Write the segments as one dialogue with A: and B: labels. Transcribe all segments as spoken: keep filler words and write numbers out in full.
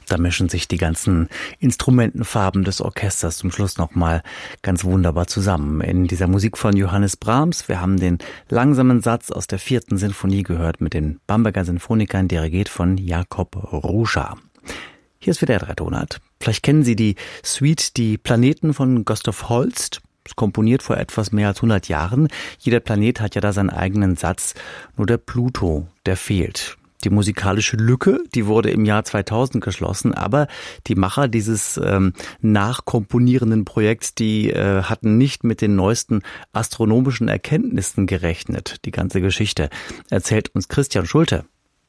A: Da mischen sich die ganzen Instrumentenfarben des Orchesters zum Schluss nochmal ganz wunderbar zusammen. In dieser Musik von Johannes Brahms, wir haben den langsamen Satz aus der vierten Sinfonie gehört mit den Bamberger Sinfonikern, dirigiert von Jakob Rucha. Hier ist wieder der Donat. Vielleicht kennen Sie die Suite Die Planeten von Gustav Holst. Das komponiert vor etwas mehr als hundert Jahren. Jeder Planet hat ja da seinen eigenen Satz. Nur der Pluto, der fehlt. Die musikalische Lücke, die wurde im Jahr zweitausend geschlossen, aber die Macher dieses ähm, nachkomponierenden Projekts, die äh, hatten nicht mit den neuesten astronomischen Erkenntnissen gerechnet. Die ganze Geschichte erzählt uns Christian Schulte.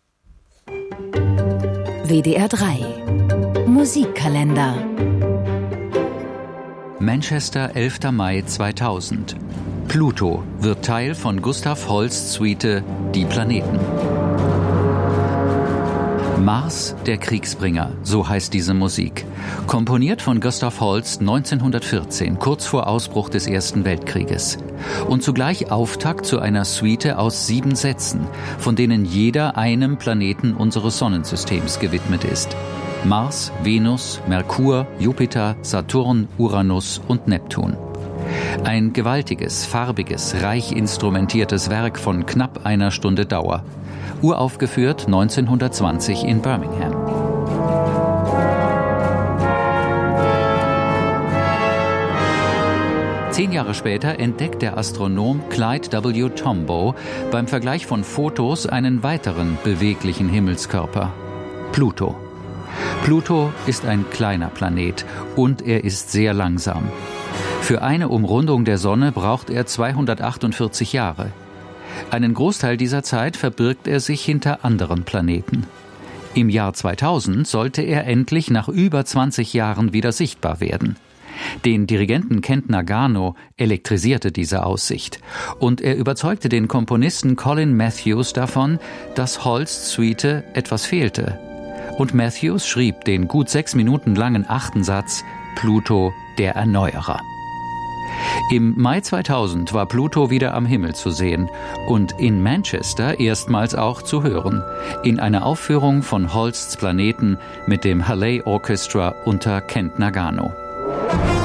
B: W D R drei Musikkalender.
C: Manchester, elfter Mai zweitausend. Pluto wird Teil von Gustav Holsts Suite Die Planeten. Mars, der Kriegsbringer, so heißt diese Musik. Komponiert von Gustav Holst neunzehnhundertvierzehn, kurz vor Ausbruch des Ersten Weltkrieges. Und zugleich Auftakt zu einer Suite aus sieben Sätzen, von denen jeder einem Planeten unseres Sonnensystems gewidmet ist. Mars, Venus, Merkur, Jupiter, Saturn, Uranus und Neptun. Ein gewaltiges, farbiges, reich instrumentiertes Werk von knapp einer Stunde Dauer. Uraufgeführt neunzehnhundertzwanzig in Birmingham. Zehn Jahre später entdeckt der Astronom Clyde W. Tombaugh beim Vergleich von Fotos einen weiteren beweglichen Himmelskörper: Pluto. Pluto ist ein kleiner Planet und er ist sehr langsam. Für eine Umrundung der Sonne braucht er zweihundertachtundvierzig Jahre. Einen Großteil dieser Zeit verbirgt er sich hinter anderen Planeten. Im Jahr zweitausend sollte er endlich nach über zwanzig Jahren wieder sichtbar werden. Den Dirigenten Kent Nagano elektrisierte diese Aussicht und er überzeugte den Komponisten Colin Matthews davon, dass Holsts Suite etwas fehlte. Und Matthews schrieb den gut sechs Minuten langen achten Satz Pluto, der Erneuerer. Im Mai zweitausend war Pluto wieder am Himmel zu sehen und in Manchester erstmals auch zu hören, in einer Aufführung von Holsts Planeten mit dem Halley Orchestra unter Kent Nagano.